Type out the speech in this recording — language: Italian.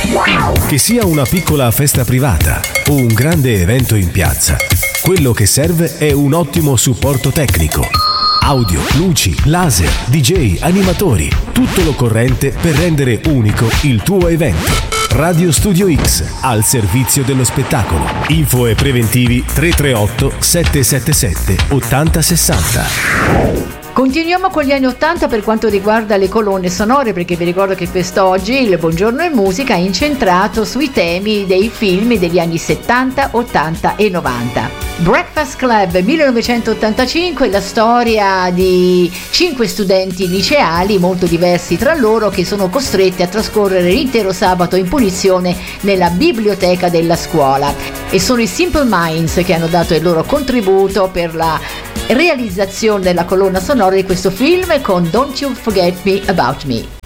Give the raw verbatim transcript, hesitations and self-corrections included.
Che sia una piccola festa privata o un grande evento in piazza, quello che serve è un ottimo supporto tecnico. Audio, luci, laser, D J, animatori, tutto l'occorrente per rendere unico il tuo evento. Radio Studio X, al servizio dello spettacolo. Info e preventivi tre tre otto sette sette sette otto zero sei zero. Continuiamo con gli anni ottanta per quanto riguarda le colonne sonore, perché vi ricordo che quest'oggi il Buongiorno e Musica è incentrato sui temi dei film degli anni settanta, ottanta e novanta. Breakfast Club millenovecentottantacinque, la storia di cinque studenti liceali molto diversi tra loro che sono costretti a trascorrere l'intero sabato in punizione nella biblioteca della scuola, e sono i Simple Minds che hanno dato il loro contributo per la realizzazione della colonna sonora di questo film con Don't You Forget Me About Me.